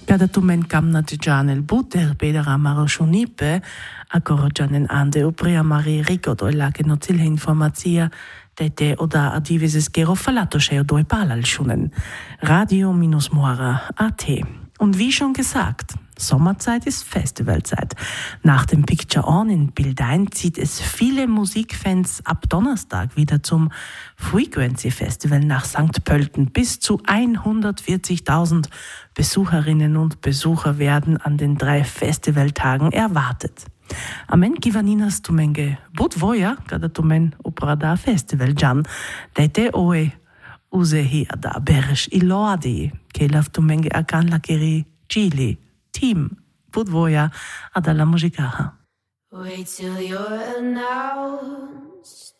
Cada tumen camna de già nel butter pedera maroscionipe, ancora già ande opria mari ricordo la che nozile informazia tete oda adivises gero falato scheo doi palal schunen. Radio-Moara.at. Und wie schon gesagt, Sommerzeit ist Festivalzeit. Nach dem Picture On in Bildein zieht es viele Musikfans ab Donnerstag wieder zum Frequency Festival nach St. Pölten. Bis zu 140.000 Besucherinnen und Besucher werden an den 3 Festivaltagen erwartet. Amen givaninas tumenge budvoja, kada tumen oprada festival jan, dete oe use hier da berish iloadi, kelaf tumenge akan lakeri Chile, team budvoja adala musicaha. Wait till you're announced